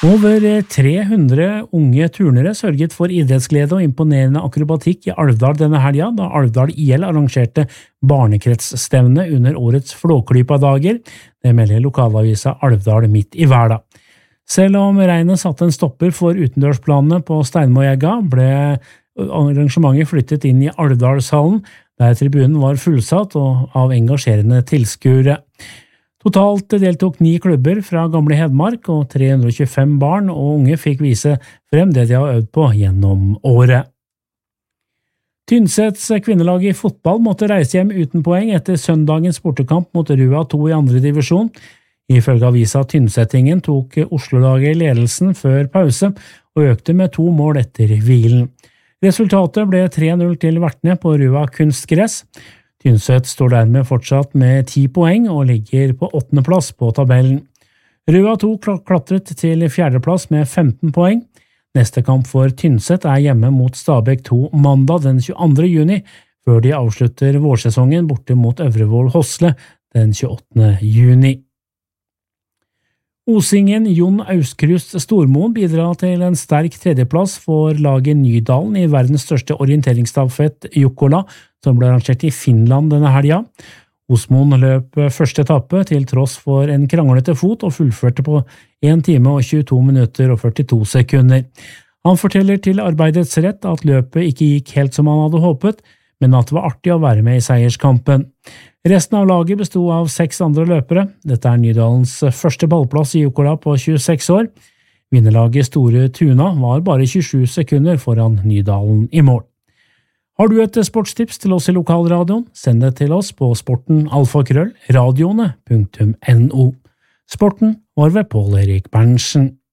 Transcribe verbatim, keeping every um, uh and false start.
Over tre hundre unge turnere sørget for idrettsglede og imponerende akrobatikk i Alvdal denne helga, da Alvdal I L arrangerte barnekretsstevne under årets Flåklypa-dager. Det melder lokalavisa Alvdal midt i hverdag. Selv om regnet satte en stopper for utendørsplanene på Steinmoegga, ble arrangementet flyttet inn i Alvdalshallen, der tribunen var fullsatt og av engasjerende tilskuere. Totalt deltok ni klubber fra gamle Hedmark, og tre hundre og tjuefem barn og unge fikk vise frem det de har øvd på gjennom året. Tynsets kvinnelag i fotball måtte reise hjem uten poeng etter søndagens bortekamp mot Rua to i andre divisjon. Ifølge avisa Tynsettingen tok Oslo-laget ledelsen før pause og økte med to mål etter hvilen. Resultatet ble tre null til vertene på Rua kunstgress. Tynset står dermed fortsatt med ti poeng og ligger på åttende plass på tabellen. Rua to klatret til fjerdeplass med femten poeng. Neste kamp for Tynset er hjemme mot Stabæk to mandag den tjueandre juni, før de avslutter vårsesongen borte mot Øvrevoll Hosle den tjueåttende juni. Osingen Jon Auskrust Stormoen bidrar til en sterk tredjeplass for laget Nydalen i verdens største orienteringsstafett Jukkola, som ble arrangert i Finland denne helga. Osmoen løp første etappe til tross for en kranglete fot og fullførte på en time og tjueto minutter og førtito sekunder. Han forteller til Arbeidets Rett at løpet ikke gikk helt som han hadde håpet, men at det var artig å være med i seierskampen. Resten av laget bestod av seks andre løpere. Dette er Nydalens første ballplass i Jukkola på tjueseks år. Vinnerlaget Store Tuna var bare tjuesju sekunder foran Nydalen i mål. Har du et sportstips til oss i lokalradioen? Send det til oss på sporten alfakrøll radioene punktum no. Sporten var ved Pål Erik Berntsen.